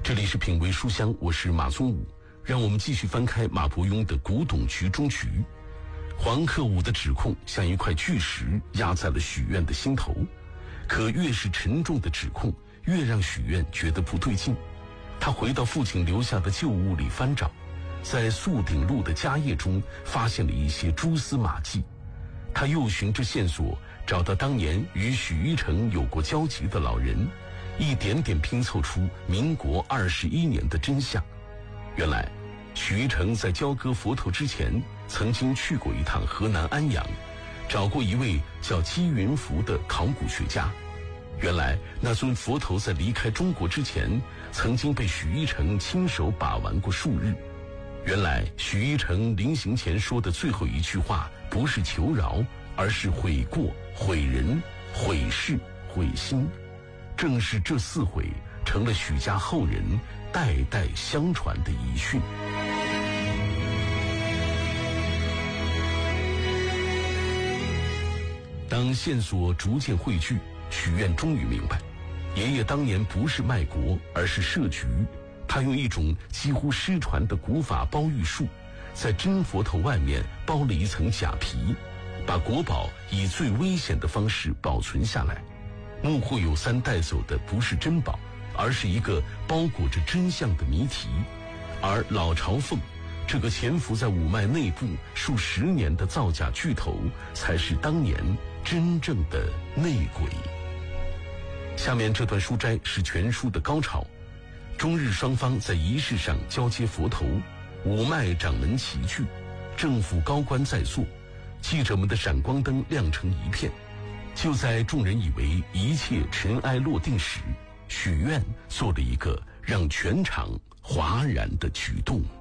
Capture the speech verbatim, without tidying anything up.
这里是品味书香，我是马宗武，让我们继续翻开马伯庸的《古董局中局》。黄克武的指控像一块巨石压在了许愿的心头，可越是沉重的指控，越让许愿觉得不对劲。他回到父亲留下的旧屋里翻找，在宿鼎路的家业中发现了一些蛛丝马迹。他又循着线索找到当年与许一成有过交集的老人，一点点拼凑出民国二十一年的真相。原来许一成在交割佛头之前曾经去过一趟河南安阳，找过一位叫姬云福的考古学家。原来那尊佛头在离开中国之前曾经被许一成亲手把玩过数日。原来许一成临行前说的最后一句话不是求饶，而是悔过、悔人、悔事、悔心。正是这四悔成了许家后人代代相传的遗训。当线索逐渐汇聚，许愿终于明白，爷爷当年不是卖国，而是设局。他用一种几乎失传的古法包玉术，在真佛头外面包了一层假皮，把国宝以最危险的方式保存下来。幕后有三带走的不是珍宝，而是一个包裹着真相的谜题。而老朝奉这个潜伏在五脉内部数十年的造假巨头，才是当年真正的内鬼。下面这段书摘是全书的高潮。中日双方在仪式上交接佛头，五脉掌门齐聚，政府高官在座，记者们的闪光灯亮成一片。就在众人以为一切尘埃落定时，许愿做了一个让全场哗然的举动。